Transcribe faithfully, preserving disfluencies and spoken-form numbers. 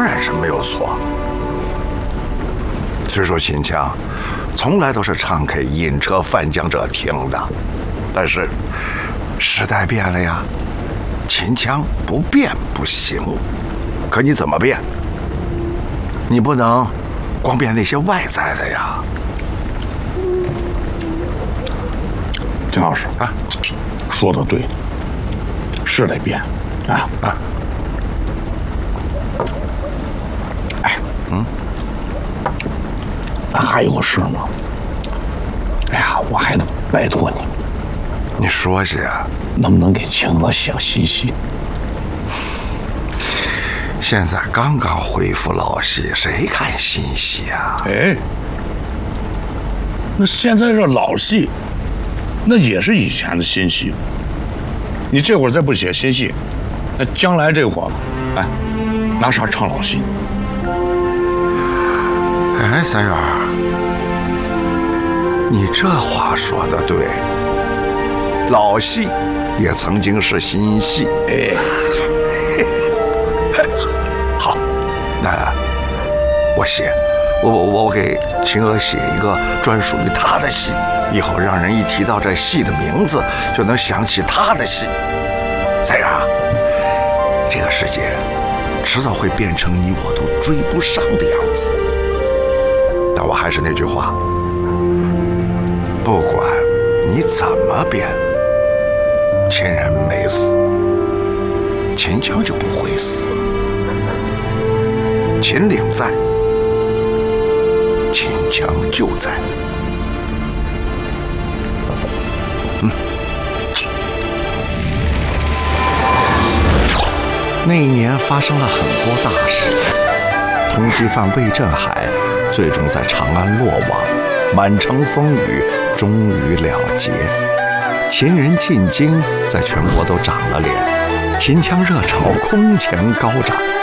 然是没有错。虽说秦腔从来都是唱给饮车泛江者听的，但是时代变了呀，秦腔不变不行。可你怎么变？你不能光变那些外在的呀。 金老师啊，说的对，是得变啊啊！哎，嗯，还有个事呢。哎呀，我还得拜托你。 你说些， 能不能给秦娥写个新戏？ 现在刚刚恢复老戏，谁看新戏啊？ 哎，那现在这老戏，那也是以前的新戏。你这会儿再不写新戏，那将来这会儿，哎，拿啥唱老戏？ 哎，三元，你这话说的对，老戏也曾经是新戏。哎。好，那我写，我我我给秦娥写一个专属于她的戏，以后让人一提到这戏的名字，就能想起她的戏。三元啊，这个世界迟早会变成你我都追不上的样子。但我还是那句话，不管你怎么变，秦人没死，秦腔就不会死。秦岭在，秦腔就在。嗯，那一年发生了很多大事，通缉犯魏振海最终在长安落网，满城风雨终于了结。秦人进京在全国都长了脸，秦腔热潮空前高涨。